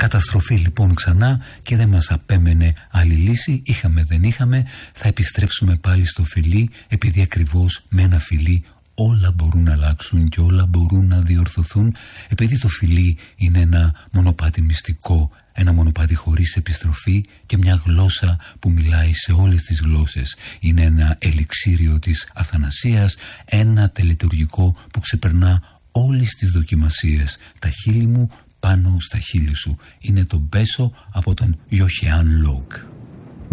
Καταστροφή λοιπόν ξανά και δεν μας απέμενε άλλη λύση. Είχαμε δεν είχαμε, θα επιστρέψουμε πάλι στο φιλί, επειδή ακριβώς με ένα φιλί όλα μπορούν να αλλάξουν και όλα μπορούν να διορθωθούν, επειδή το φιλί είναι ένα μονοπάτι μυστικό, ένα μονοπάτι χωρίς επιστροφή και μια γλώσσα που μιλάει σε όλες τις γλώσσες. Είναι ένα ελιξίριο της αθανασίας, ένα τελετουργικό που ξεπερνά όλες τις δοκιμασίες. Τα χείλη μου πάνω στα χείλη σου. Είναι το Μπέσο από τον Joachim Löw.